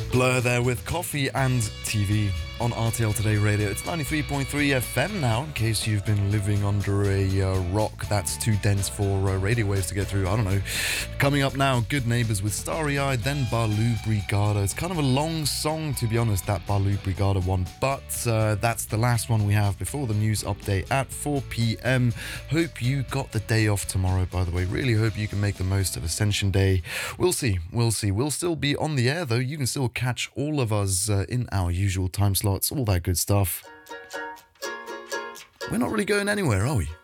Blur there with Coffee and TV on RTL Today Radio. It's 93.3 FM now, in case you've been living under a rock that's too dense for radio waves to get through. I don't know. Coming up now, Good Neighbours with Starry Eyed, then Balu Brigada. It's kind of a long song, to be honest, that Balu Brigada one, but that's the last one we have before the news update at 4 p.m. Hope you got the day off tomorrow, by the way. Really hope you can make the most of Ascension Day. We'll see. We'll still be on the air, though. You can still catch all of us in our usual time slots, all that good stuff. We're not really going anywhere, are we?